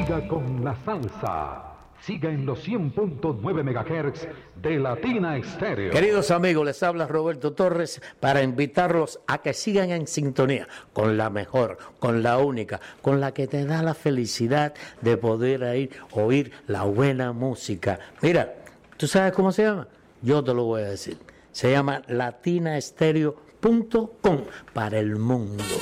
Siga con la salsa. Siga en los 100.9 MHz de Latina Estéreo. Queridos amigos, les habla Roberto Torres para invitarlos a que sigan en sintonía con la mejor, con la única, con la que te da la felicidad de poder oír la buena música. Mira, ¿tú sabes cómo se llama? Yo te lo voy a decir. Se llama latinaestereo.com para el mundo.